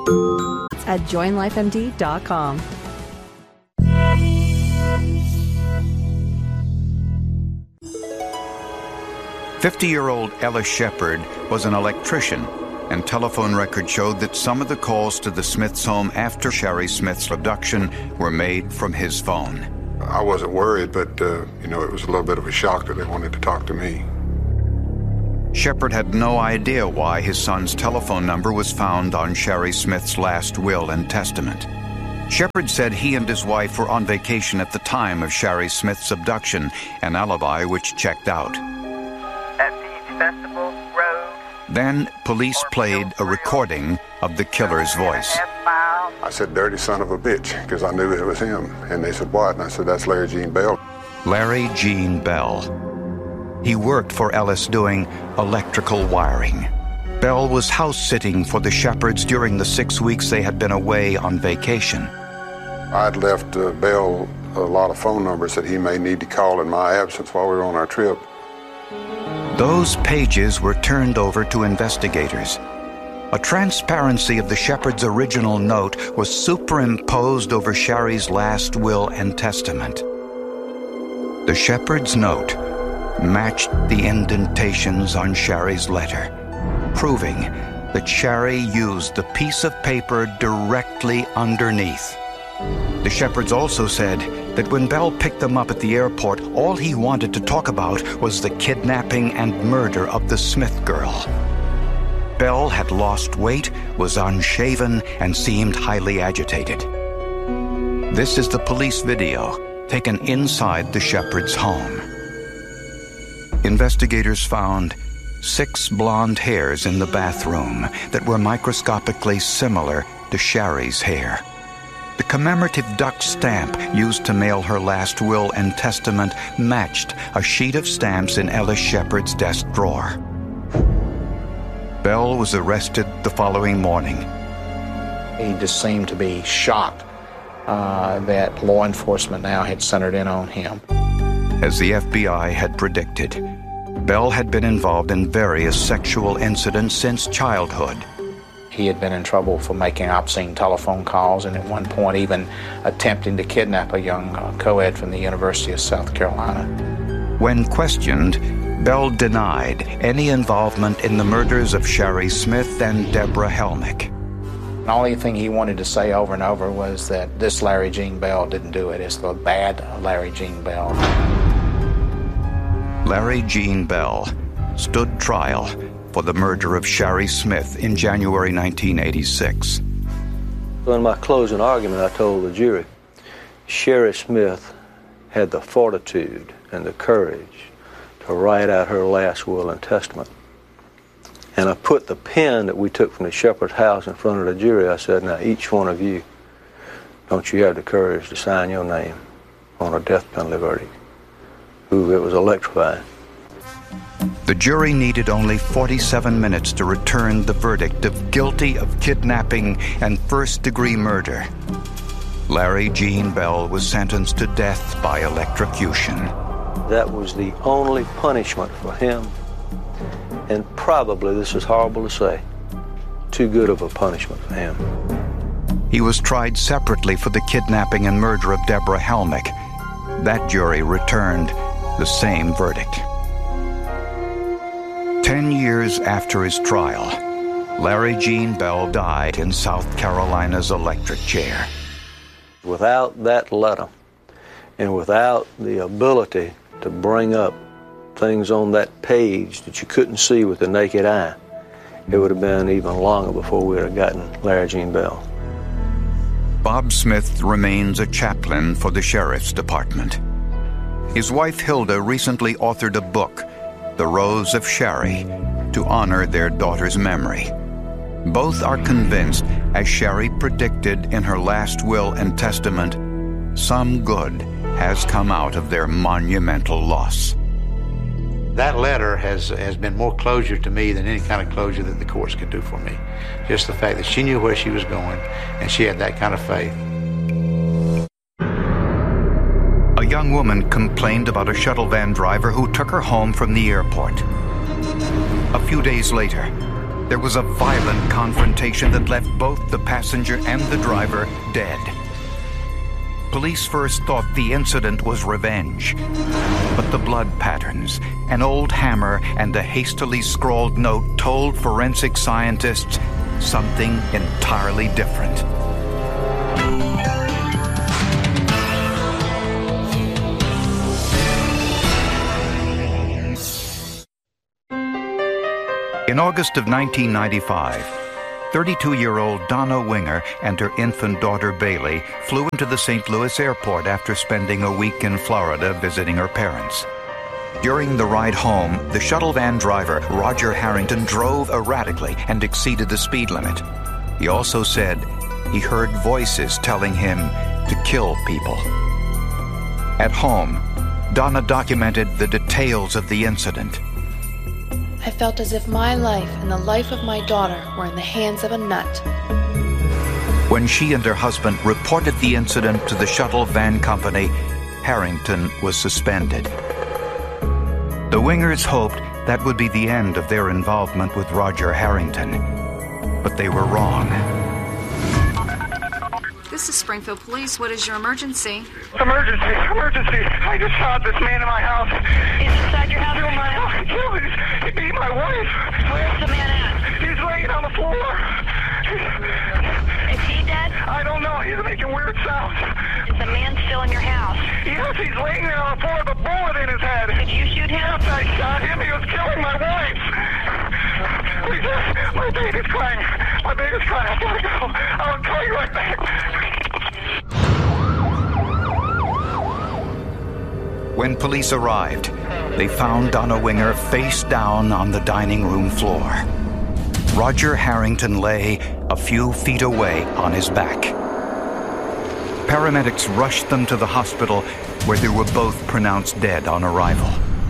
At joinlifemd.com. 50-year-old Ellis Shepard was an electrician, and telephone records showed that some of the calls to the Smiths' home after Sherry Smith's abduction were made from his phone. I wasn't worried, but, it was a little bit of a shock that they wanted to talk to me. Shepard had no idea why his son's telephone number was found on Sherry Smith's last will and testament. Shepard said he and his wife were on vacation at the time of Sherry Smith's abduction, an alibi which checked out. At Beach Festival Road. Then police played a recording of the killer's voice. I said, "Dirty son of a bitch," because I knew it was him. And they said, "What?" And I said, "That's Larry Gene Bell." Larry Gene Bell. He worked for Ellis doing electrical wiring. Bell was house-sitting for the Shepards during the 6 weeks they had been away on vacation. I'd left Bell a lot of phone numbers that he may need to call in my absence while we were on our trip. Those pages were turned over to investigators. A transparency of the Shepards' original note was superimposed over Sherry's last will and testament. The Shepards' note matched the indentations on Sherry's letter, proving that Sherry used the piece of paper directly underneath. The Shepards also said that when Bell picked them up at the airport, all he wanted to talk about was the kidnapping and murder of the Smith girl. Bell had lost weight, was unshaven, and seemed highly agitated. This is the police video taken inside the Shepards' home. Investigators found 6 blonde hairs in the bathroom that were microscopically similar to Sherry's hair. The commemorative duck stamp used to mail her last will and testament matched a sheet of stamps in Ellis Shepard's desk drawer. Bell was arrested the following morning. He just seemed to be shocked that law enforcement now had centered in on him. As the FBI had predicted, Bell had been involved in various sexual incidents since childhood. He had been in trouble for making obscene telephone calls and at one point even attempting to kidnap a young co-ed from the University of South Carolina. When questioned, Bell denied any involvement in the murders of Sherry Smith and Deborah Helmick. The only thing he wanted to say over and over was that this Larry Gene Bell didn't do it. It's the bad Larry Gene Bell. Larry Gene Bell stood trial for the murder of Sherry Smith in January 1986. In my closing argument, I told the jury, Sherry Smith had the fortitude and the courage to write out her last will and testament. And I put the pen that we took from the Shepherd's house in front of the jury. I said, now each one of you, don't you have the courage to sign your name on a death penalty verdict? Ooh, it was electrifying. The jury needed only 47 minutes to return the verdict of guilty of kidnapping and first-degree murder. Larry Gene Bell was sentenced to death by electrocution. That was the only punishment for him, and probably, this is horrible to say, too good of a punishment for him. He was tried separately for the kidnapping and murder of Deborah Helmick. That jury returned the same verdict. 10 years after his trial, Larry Gene Bell died in South Carolina's electric chair. Without that letter, and without the ability to bring up things on that page that you couldn't see with the naked eye, it would have been even longer before we would have gotten Larry Gene Bell. Bob Smith remains a chaplain for the Sheriff's Department. His wife Hilda recently authored a book, The Rose of Sherry, to honor their daughter's memory. Both are convinced, as Sherry predicted in her last will and testament, some good has come out of their monumental loss. That letter has been more closure to me than any kind of closure that the courts could do for me. Just the fact that she knew where she was going and she had that kind of faith. A young woman complained about a shuttle van driver who took her home from the airport. A few days later, There was a violent confrontation that left both the passenger and the driver dead. Police first thought the incident was revenge, but the blood patterns, an old hammer, and a hastily scrawled note told forensic scientists something entirely different. In August of 1995, 32-year-old Donna Winger and her infant daughter Bailey flew into the St. Louis airport after spending a week in Florida visiting her parents. During the ride home, the shuttle van driver, Roger Harrington, drove erratically and exceeded the speed limit. He also said he heard voices telling him to kill people. At home, Donna documented the details of the incident. I felt as if my life and the life of my daughter were in the hands of a nut. When she and her husband reported the incident to the shuttle van company, Harrington was suspended. The Wingers hoped that would be the end of their involvement with Roger Harrington, but they were wrong. This is Springfield Police. What is your emergency? Emergency! I just shot this man in my house. He's inside your house? He my house. He beat my wife. Where's the man at? He's laying on the floor. Is he dead? I don't know. He's making weird sounds. Is the man still in your house? Yes, he's laying there on the floor with a bullet in his head. Did you shoot him? Yes, I shot him. He was killing my wife. Please, my baby's crying. My baby's crying. I gotta go. I'll call you right back. When police arrived, they found Donna Winger face down on the dining room floor. Roger Harrington lay a few feet away on his back. Paramedics rushed them to the hospital, where they were both pronounced dead on arrival.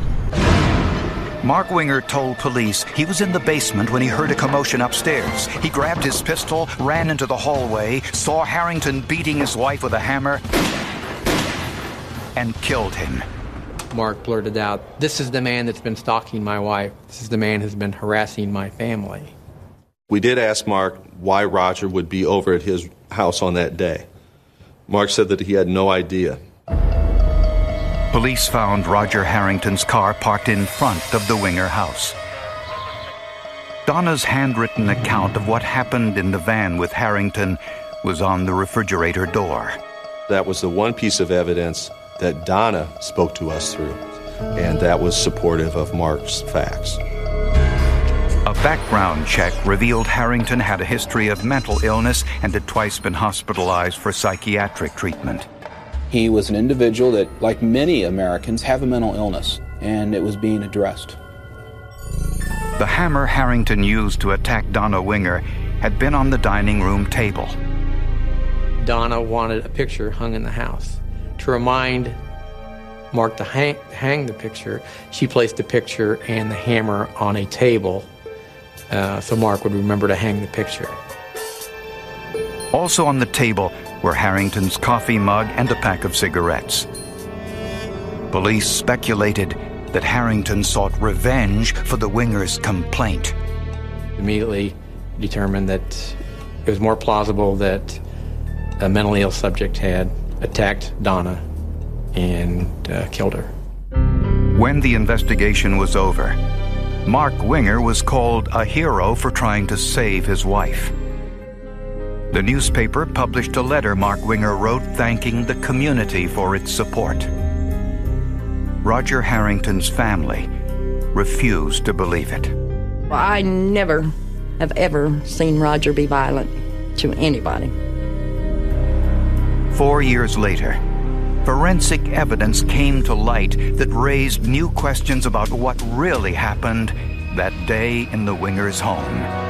Mark Winger told police he was in the basement when he heard a commotion upstairs. He grabbed his pistol, ran into the hallway, saw Harrington beating his wife with a hammer, and killed him. Mark blurted out, "This is the man that's been stalking my wife. This is the man who's been harassing my family." We did ask Mark why Roger would be over at his house on that day. Mark said that he had no idea. Police found Roger Harrington's car parked in front of the Winger house. Donna's handwritten account of what happened in the van with Harrington was on the refrigerator door. That was the one piece of evidence that Donna spoke to us through, and that was supportive of Mark's facts. A background check revealed Harrington had a history of mental illness and had twice been hospitalized for psychiatric treatment. He was an individual that, like many Americans, have a mental illness, and it was being addressed. The hammer Harrington used to attack Donna Winger had been on the dining room table. Donna wanted a picture hung in the house. To remind Mark to hang the picture, she placed the picture and the hammer on a table so Mark would remember to hang the picture. Also on the table were Harrington's coffee mug and a pack of cigarettes. Police speculated that Harrington sought revenge for the Wingers' complaint. Immediately determined that it was more plausible that a mentally ill subject had attacked Donna and killed her. When the investigation was over, Mark Winger was called a hero for trying to save his wife. The newspaper published a letter Mark Winger wrote thanking the community for its support. Roger Harrington's family refused to believe it. I never have ever seen Roger be violent to anybody. 4 years later, forensic evidence came to light that raised new questions about what really happened that day in the Wingers' home.